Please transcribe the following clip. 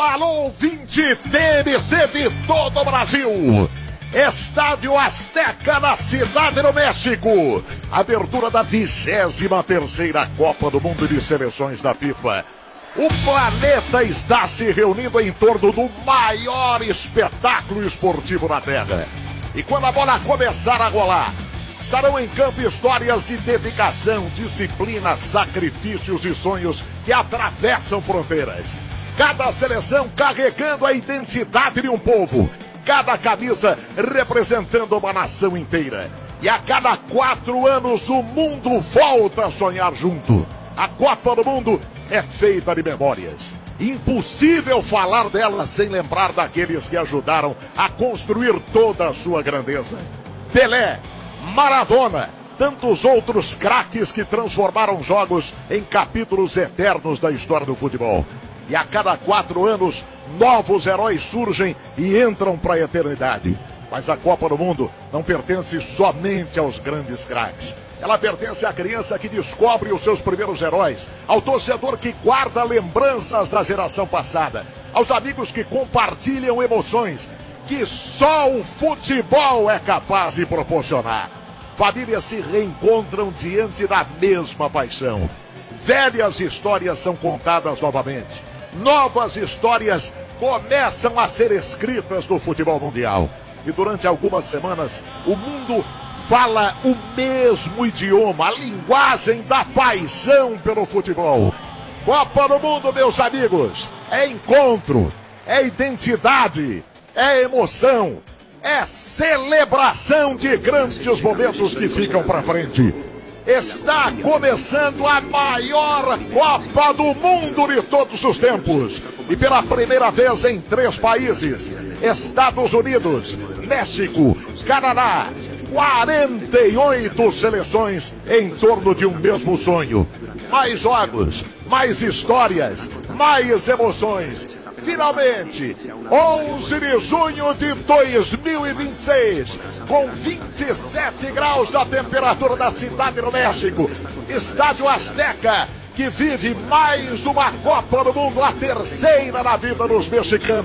alô, 20 TMC de todo o Brasil. Estádio Azteca na Cidade do México. Abertura da 23ª Copa do Mundo de Seleções da FIFA. O planeta está se reunindo em torno do maior espetáculo esportivo na Terra. E quando a bola começar a rolar, estarão em campo histórias de dedicação, disciplina, sacrifícios e sonhos que atravessam fronteiras. Cada seleção carregando a identidade de um povo. Cada camisa representando uma nação inteira. E a cada 4 anos o mundo volta a sonhar junto. A Copa do Mundo é feita de memórias. Impossível falar dela sem lembrar daqueles que ajudaram a construir toda a sua grandeza. Pelé, Maradona, tantos outros craques que transformaram jogos em capítulos eternos da história do futebol. E a cada 4 anos, novos heróis surgem e entram para a eternidade. Mas a Copa do Mundo não pertence somente aos grandes craques. Ela pertence à criança que descobre os seus primeiros heróis, ao torcedor que guarda lembranças da geração passada, aos amigos que compartilham emoções que só o futebol é capaz de proporcionar. Famílias se reencontram diante da mesma paixão. Velhas histórias são contadas novamente. Novas histórias começam a ser escritas no futebol mundial. E durante algumas semanas, o mundo fala o mesmo idioma, a linguagem da paixão pelo futebol. Copa do Mundo, meus amigos, é encontro, é identidade, é emoção, é celebração de grandes momentos que ficam para frente. Está começando a maior Copa do Mundo de todos os tempos. E pela primeira vez em 3 países, Estados Unidos, México, Canadá, 48 seleções em torno de um mesmo sonho. Mais jogos, mais histórias, mais emoções. Finalmente, 11 de junho de 2026, com 27 graus da temperatura da Cidade do México, Estádio Azteca, que vive mais uma Copa do Mundo, a 3ª na vida dos mexicanos.